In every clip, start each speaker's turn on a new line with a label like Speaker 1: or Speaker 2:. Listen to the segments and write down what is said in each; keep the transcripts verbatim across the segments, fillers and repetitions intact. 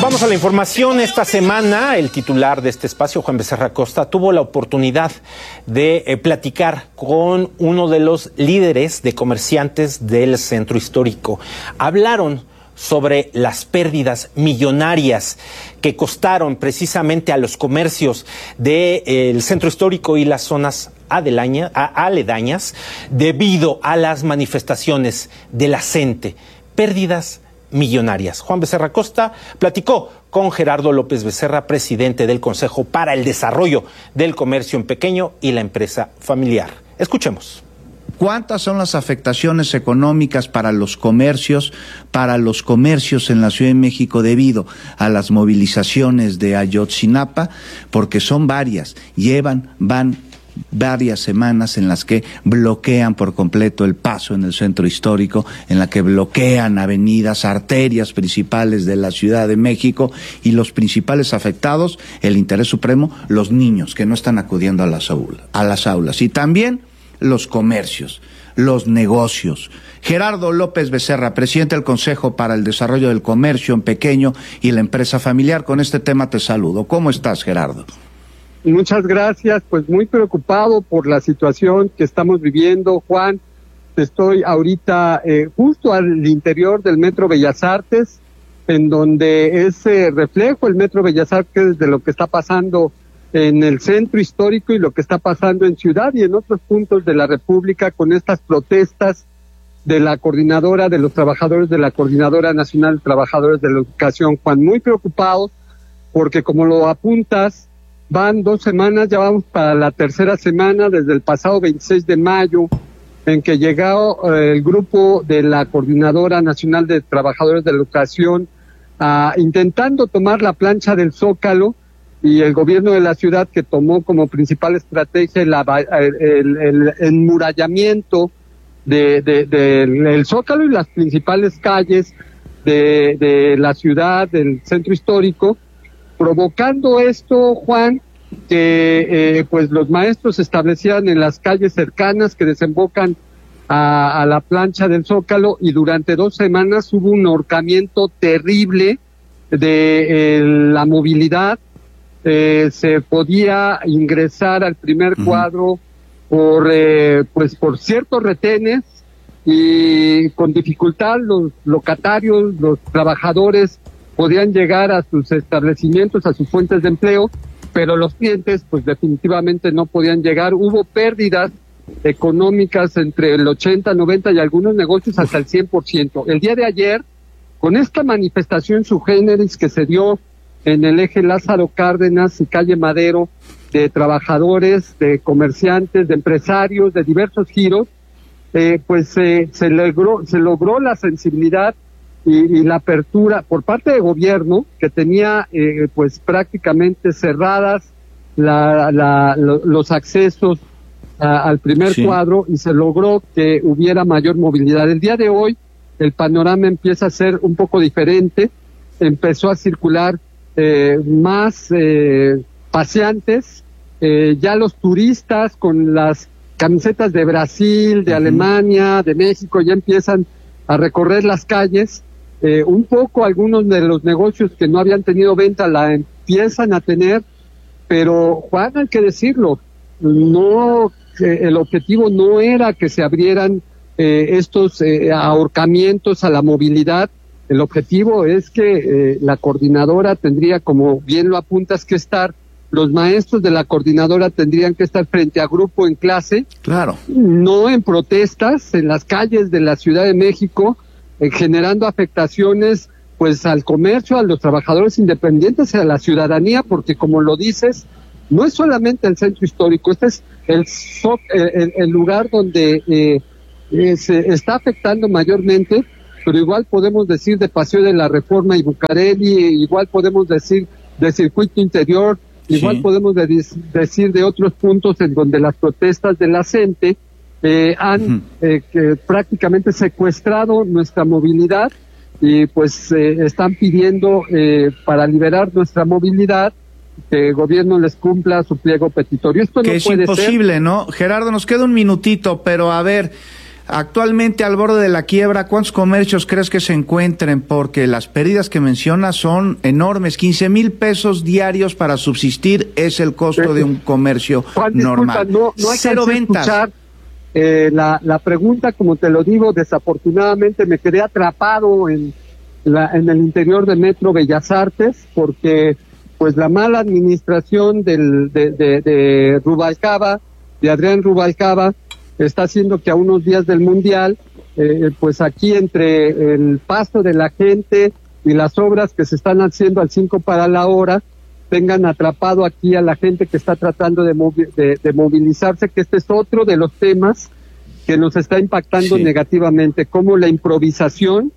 Speaker 1: Vamos a la información. Esta semana el titular de este espacio, Juan Becerra Costa, tuvo la oportunidad de eh, platicar con uno de los líderes de comerciantes del centro histórico. Hablaron sobre las pérdidas millonarias que costaron precisamente a los comercios del eh, centro histórico y las zonas adelaña, a, aledañas debido a las manifestaciones de la gente. Pérdidas millonarias. Juan Becerra Costa platicó con Gerardo López Becerra, presidente del Consejo para el Desarrollo del Comercio en Pequeño y la Empresa Familiar. Escuchemos.
Speaker 2: ¿Cuántas son las afectaciones económicas para los comercios, para los comercios en la Ciudad de México debido a las movilizaciones de Ayotzinapa? Porque son varias, llevan, van varias semanas en las que bloquean por completo el paso en el centro histórico, en la que bloquean avenidas, arterias principales de la Ciudad de México, y los principales afectados, el interés supremo, los niños que no están acudiendo a las aulas, a las aulas, y también los comercios, los negocios. Gerardo López Becerra, presidente del Consejo para el Desarrollo del Comercio en Pequeño y la Empresa Familiar, con este tema te saludo. ¿Cómo estás, Gerardo?
Speaker 3: Muchas gracias, pues muy preocupado por la situación que estamos viviendo, Juan. Estoy ahorita eh, justo al interior del Metro Bellas Artes, en donde es eh, reflejo el Metro Bellas Artes de lo que está pasando en el centro histórico y lo que está pasando en Ciudad y en otros puntos de la República con estas protestas de la coordinadora, de los trabajadores de la Coordinadora Nacional de Trabajadores de la Educación, Juan, muy preocupados porque, como lo apuntas, van dos semanas, ya vamos para la tercera semana, desde el pasado veintiséis de mayo, en que llegó eh, el grupo de la Coordinadora Nacional de Trabajadores de la Educación a, intentando tomar la plancha del Zócalo, y el gobierno de la ciudad, que tomó como principal estrategia el, el, el enmurallamiento de, de, de, del Zócalo y las principales calles de, de la ciudad, del centro histórico, provocando esto, Juan, que eh, pues los maestros se establecieran en las calles cercanas que desembocan a, a la plancha del Zócalo, y durante dos semanas hubo un ahorcamiento terrible de eh, la movilidad. Eh, se podía ingresar al primer uh-huh. cuadro por eh, pues por ciertos retenes, y con dificultad los locatarios, los trabajadores podían llegar a sus establecimientos, a sus fuentes de empleo, pero los clientes pues definitivamente no podían llegar. Hubo pérdidas económicas entre el ochenta, noventa y algunos negocios hasta el cien por ciento. El día de ayer, con esta manifestación sui generis que se dio en el eje Lázaro Cárdenas y calle Madero, de trabajadores, de comerciantes, de empresarios, de diversos giros, eh, pues eh, se logró, se logró la sensibilidad y, y la apertura por parte del gobierno, que tenía eh, pues prácticamente cerradas la, la, lo, los accesos a, al primer sí. cuadro, y se logró que hubiera mayor movilidad. El día de hoy el panorama empieza a ser un poco diferente, empezó a circular Eh, más eh, paseantes, eh, ya los turistas con las camisetas de Brasil, de uh-huh. Alemania, de México, ya empiezan a recorrer las calles, eh, un poco algunos de los negocios que no habían tenido venta la empiezan a tener, pero Juan, hay que decirlo, no, eh, el objetivo no era que se abrieran eh, estos eh, ahorcamientos a la movilidad. El objetivo es que eh, la coordinadora tendría, como bien lo apuntas, que estar, los maestros de la coordinadora tendrían que estar frente a grupo en clase,
Speaker 2: claro,
Speaker 3: no en protestas, en las calles de la Ciudad de México, eh, generando afectaciones pues al comercio, a los trabajadores independientes, a la ciudadanía, porque como lo dices, no es solamente el centro histórico, este es el, el, el lugar donde eh, eh, se está afectando mayormente. Pero igual podemos decir de Paseo de la Reforma y Bucareli, igual podemos decir de Circuito Interior, igual sí. podemos de, decir de otros puntos en donde las protestas de la gente eh, han uh-huh. eh, que prácticamente secuestrado nuestra movilidad, y pues eh, están pidiendo eh, para liberar nuestra movilidad que el gobierno les cumpla su pliego petitorio. Esto
Speaker 2: que
Speaker 3: no
Speaker 2: es
Speaker 3: puede
Speaker 2: imposible,
Speaker 3: ser.
Speaker 2: ¿no? Gerardo, nos queda un minutito, pero a ver, Actualmente al borde de la quiebra, ¿cuántos comercios crees que se encuentren? Porque las pérdidas que mencionas son enormes. quince mil pesos diarios para subsistir es el costo de un comercio
Speaker 3: Juan,
Speaker 2: normal.
Speaker 3: Disculpa, no, no
Speaker 2: Cero ventas.
Speaker 3: Escuchar, eh, la, la pregunta, como te lo digo, desafortunadamente me quedé atrapado en, la, en el interior del Metro Bellas Artes porque pues la mala administración del, de, de, de Rubalcaba, de Adrián Rubalcaba, está haciendo que a unos días del Mundial, eh, pues aquí entre el paso de la gente y las obras que se están haciendo al cinco para la hora, tengan atrapado aquí a la gente que está tratando de, movi- de, de movilizarse, que este es otro de los temas que nos está impactando sí. negativamente, como la improvisación,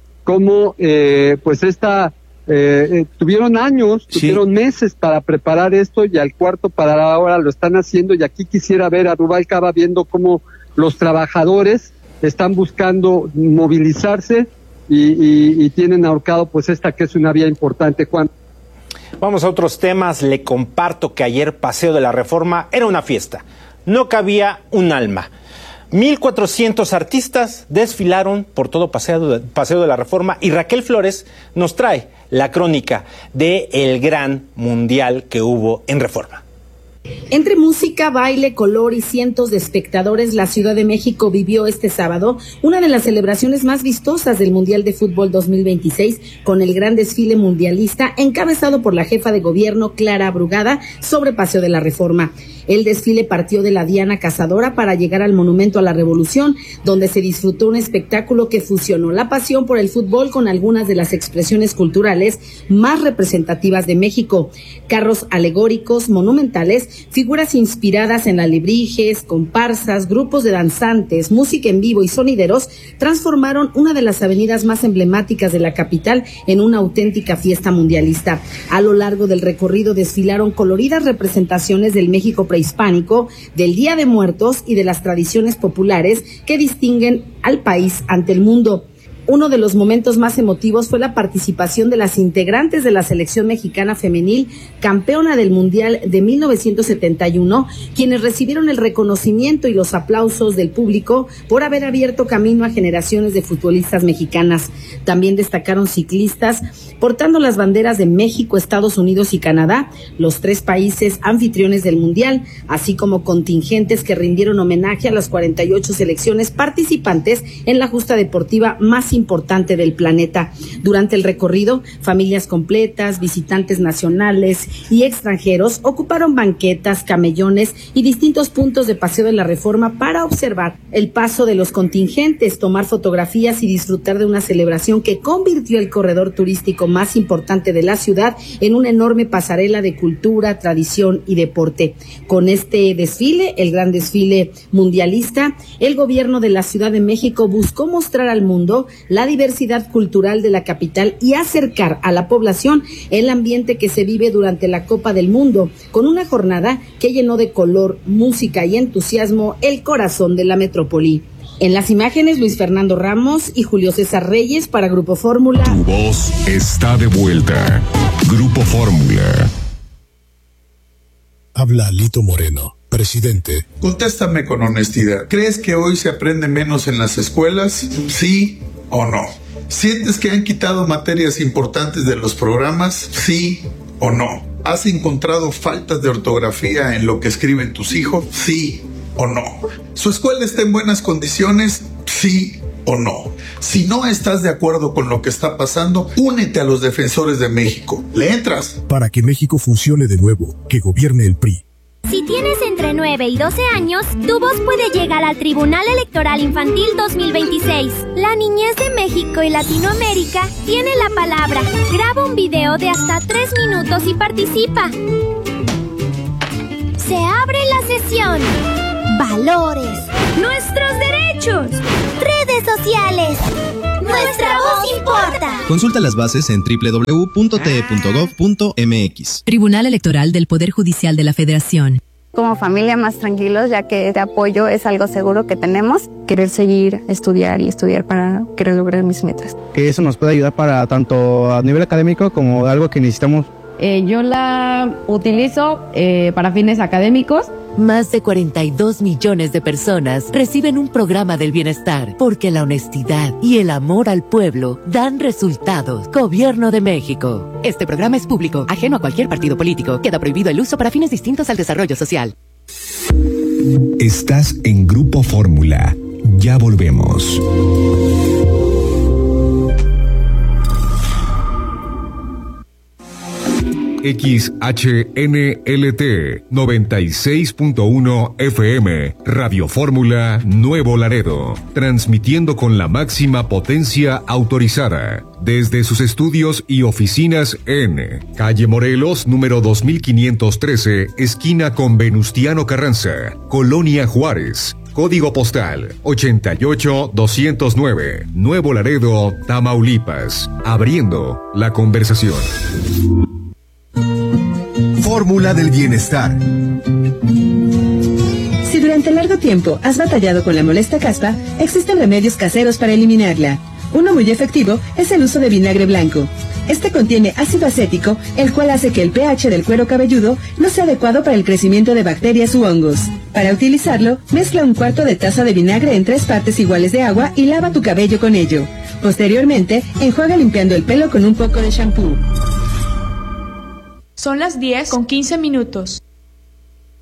Speaker 3: como eh, pues esta... Eh, eh, tuvieron años, sí. tuvieron meses para preparar esto y al cuarto para ahora lo están haciendo y aquí quisiera ver a Rubalcaba viendo cómo los trabajadores están buscando movilizarse y, y, y tienen ahorcado pues esta que es una vía importante, Juan.
Speaker 1: Vamos a otros temas. Le comparto que ayer Paseo de la Reforma era una fiesta. No cabía un alma. mil cuatrocientos artistas desfilaron por todo Paseo de, Paseo de la Reforma y Raquel Flores nos trae la crónica de el gran mundial que hubo en Reforma.
Speaker 4: Entre música, baile, color y cientos de espectadores, la Ciudad de México vivió este sábado una de las celebraciones más vistosas del Mundial de Fútbol dos mil veintiséis, con el gran desfile mundialista encabezado por la jefa de gobierno Clara Brugada sobre Paseo de la Reforma. El desfile partió de la Diana Cazadora para llegar al Monumento a la Revolución, donde se disfrutó un espectáculo que fusionó la pasión por el fútbol con algunas de las expresiones culturales más representativas de México. Carros alegóricos, monumentales, figuras inspiradas en alebrijes, comparsas, grupos de danzantes, música en vivo y sonideros transformaron una de las avenidas más emblemáticas de la capital en una auténtica fiesta mundialista. A lo largo del recorrido desfilaron coloridas representaciones del México prehispánico, del Día de Muertos y de las tradiciones populares que distinguen al país ante el mundo. Uno de los momentos más emotivos fue la participación de las integrantes de la selección mexicana femenil, campeona del Mundial de mil novecientos setenta y uno, quienes recibieron el reconocimiento y los aplausos del público por haber abierto camino a generaciones de futbolistas mexicanas. También destacaron ciclistas portando las banderas de México, Estados Unidos y Canadá, los tres países anfitriones del Mundial, así como contingentes que rindieron homenaje a las cuarenta y ocho selecciones participantes en la justa deportiva más importante importante del planeta. Durante el recorrido, familias completas, visitantes nacionales y extranjeros ocuparon banquetas, camellones y distintos puntos de Paseo de la Reforma para observar el paso de los contingentes, tomar fotografías y disfrutar de una celebración que convirtió el corredor turístico más importante de la ciudad en una enorme pasarela de cultura, tradición y deporte. Con este desfile, el gran desfile mundialista, el gobierno de la Ciudad de México buscó mostrar al mundo la diversidad cultural de la capital y acercar a la población el ambiente que se vive durante la Copa del Mundo, con una jornada que llenó de color, música y entusiasmo el corazón de la metrópoli. En las imágenes, Luis Fernando Ramos y Julio César Reyes para Grupo Fórmula.
Speaker 5: Tu voz está de vuelta. Grupo Fórmula.
Speaker 6: Habla Lito Moreno, presidente.
Speaker 7: Contéstame con honestidad. ¿Crees que hoy se aprende menos en las escuelas? ¿Sí o no? ¿Sientes que han quitado materias importantes de los programas? ¿Sí o no? ¿Has encontrado faltas de ortografía en lo que escriben tus hijos? ¿Sí o no? ¿Su escuela está en buenas condiciones? ¿Sí o no? Si no estás de acuerdo con lo que está pasando, únete a los defensores de México. ¿Le entras?
Speaker 6: Para que México funcione de nuevo, que gobierne el P R I.
Speaker 8: Si tienes entre nueve y doce años, tu voz puede llegar al Tribunal Electoral Infantil dos mil veintiséis. La niñez de México y Latinoamérica tiene la palabra. Graba un video de hasta tres minutos y participa. Se abre la sesión. Valores. Nuestros derechos. Redes sociales. Nuestra voz importa.
Speaker 9: Consulta las bases en doble u doble u doble u punto t e punto gov punto m x.
Speaker 10: Tribunal Electoral del Poder Judicial de la Federación.
Speaker 11: Como familia más tranquilos, ya que este apoyo es algo seguro que tenemos.
Speaker 12: Querer seguir, estudiar y estudiar para querer lograr mis metas.
Speaker 13: Que eso nos puede ayudar para tanto a nivel académico como algo que necesitamos.
Speaker 14: Eh, yo la utilizo eh, para fines académicos. Más de cuarenta y dos millones de personas reciben un programa del bienestar, porque la honestidad y el amor al pueblo dan resultados. Gobierno de México. Este programa es público, ajeno a cualquier partido político. Queda prohibido el uso para fines distintos al desarrollo social.
Speaker 5: Estás en Grupo Fórmula. Ya volvemos. X H N L T noventa y seis punto uno F M, Radio Fórmula Nuevo Laredo, transmitiendo con la máxima potencia autorizada desde sus estudios y oficinas en Calle Morelos, número dos mil quinientos trece, esquina con Venustiano Carranza, Colonia Juárez. Código postal ochenta y ocho doscientos nueve, Nuevo Laredo, Tamaulipas. Abriendo la conversación.
Speaker 15: Fórmula del bienestar.
Speaker 16: Si durante largo tiempo has batallado con la molesta caspa, existen remedios caseros para eliminarla. Uno muy efectivo es el uso de vinagre blanco. Este contiene ácido acético, el cual hace que el pH del cuero cabelludo no sea adecuado para el crecimiento de bacterias u hongos. Para utilizarlo, mezcla un cuarto de taza de vinagre en tres partes iguales de agua y lava tu cabello con ello. Posteriormente, enjuaga limpiando el pelo con un poco de shampoo.
Speaker 17: Son las diez con quince minutos.